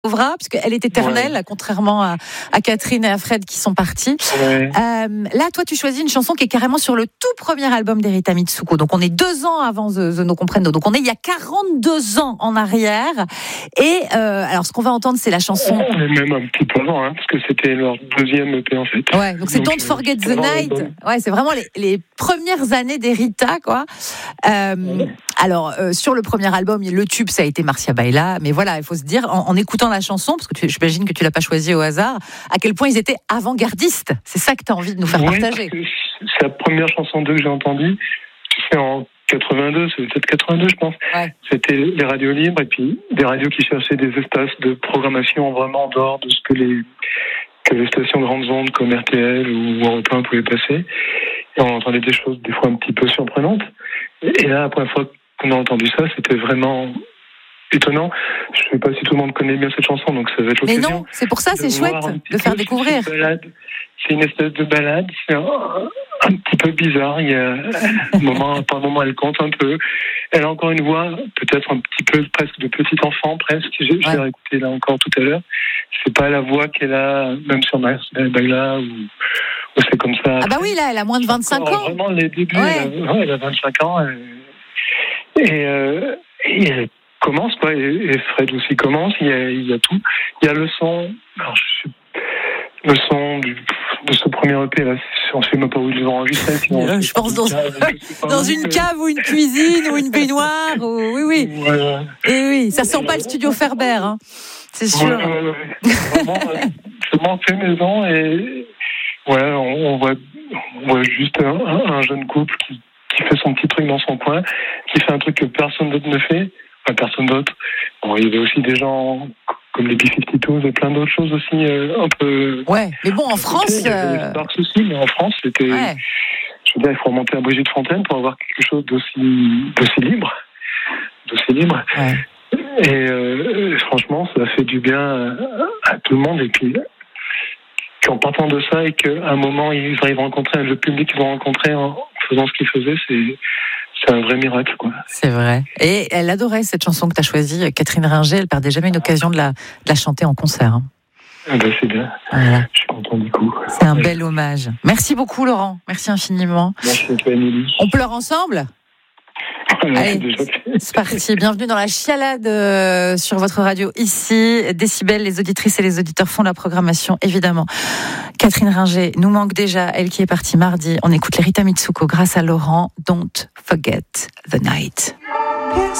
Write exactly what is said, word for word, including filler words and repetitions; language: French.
parce qu'elle est éternelle, ouais. contrairement à, à Catherine et à Fred qui sont partis. Ouais. Euh, là, toi, tu choisis une chanson qui est carrément sur le tout premier album d'Erita Mitsuko. Donc, on est deux ans avant The, The No Comprendo. Donc, on est il y a quarante-deux ans en arrière. Et euh, alors, ce qu'on va entendre, c'est la chanson. On est même un petit peu avant, hein, parce que c'était leur deuxième E P en fait. Ouais, donc c'est donc, Don't Forget the Night. Ouais, c'est vraiment les, les premières années d'Erita, quoi. Euh, ouais. Alors, euh, sur le premier album, le tube, ça a été Marcia Baila. Mais voilà, il faut se dire, en, en écoutant la chanson, parce que tu, j'imagine que tu l'as pas choisie au hasard, à quel point ils étaient avant-gardistes. C'est ça que tu as envie de nous faire oui, partager. C'est la première chanson d'eux que j'ai entendue. C'est en quatre-vingt-deux, c'est peut-être quatre-vingt-deux, je pense. Ouais. C'était les radios libres et puis des radios qui cherchaient des espaces de programmation vraiment en dehors de ce que les, que les stations grandes ondes comme R T L ou Europe un pouvaient passer. Et on entendait des choses des fois un petit peu surprenantes. Et là, la première fois qu'on a entendu ça, c'était vraiment étonnant. Je ne sais pas si tout le monde connaît bien cette chanson, donc ça va être l'occasion. Mais non, c'est pour ça, c'est chouette de faire découvrir. C'est une espèce de balade, c'est un, un petit peu bizarre. Il y a un moment, par moment, elle compte un peu. Elle a encore une voix, peut-être un petit peu presque de petit enfant, presque. J'ai, ouais. j'ai réécouté là encore tout à l'heure. C'est pas la voix qu'elle a, même sur Marcia Baila ou, ou c'est comme ça. Ah bah oui, là, elle a moins de vingt-cinq ans. Vraiment les débuts. Ouais. Elle, a, ouais, elle a vingt-cinq ans. Elle, et, euh, et elle commence quoi. Et, et Fred aussi commence. Il y a, il y a tout. Il y a le son. Alors je suis le son du, de ce premier E P là, on ne sait même pas où ils les ont enregistrés. Euh, je pense dans, cave, dans une cave ou une cuisine ou une baignoire. Ou, oui, oui. Ouais. Et oui, ça sent pas le studio Ferber, hein. C'est sûr. Ouais, ouais, ouais. Vraiment, vraiment fait maison et ouais, on, on voit, on voit juste un, un jeune couple qui, qui fait son petit truc dans son coin, qui fait un truc que personne d'autre ne fait. Enfin, personne d'autre. Bon, il y avait aussi des gens comme les B cinquante-deux et plein d'autres choses aussi euh, un peu. Ouais, mais bon, en France. Il y avait les Sparks aussi, mais en France, c'était. Ouais. Je veux dire, il faut remonter à Brigitte Fontaine pour avoir quelque chose d'aussi, d'aussi libre. D'aussi libre. Ouais. Et euh, franchement, ça fait du bien à, à tout le monde. Et puis, qu'en partant de ça et qu'à un moment, ils arrivent à rencontrer le public qu'ils vont rencontrer en faisant ce qu'ils faisaient, c'est. C'est un vrai miracle, quoi. C'est vrai. Et elle adorait cette chanson que tu as choisie, Catherine Ringer. Elle perdait jamais une occasion de la, de la chanter en concert. Hein. Ah ben c'est bien. Voilà. Je suis content du coup. C'est un bel hommage. Merci beaucoup, Laurent. Merci infiniment. Merci à toi, Émilie. On pleure ensemble ? Allez, c'est parti. Bienvenue dans la chialade euh, sur votre radio ici. Décibel, les auditrices et les auditeurs font la programmation, évidemment. Catherine Ringer nous manque déjà, elle qui est partie mardi. On écoute l'Erita Mitsuko grâce à Laurent. Don't Forget the Night.